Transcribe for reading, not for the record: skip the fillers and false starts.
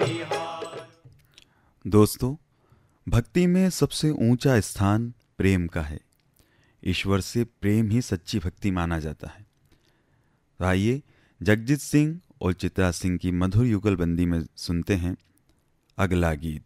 दोस्तों, भक्ति में सबसे ऊंचा स्थान प्रेम का है। ईश्वर से प्रेम ही सच्ची भक्ति माना जाता है। तो आइए जगजीत सिंह और चित्रा सिंह की मधुर युगलबंदी में सुनते हैं अगला गीत।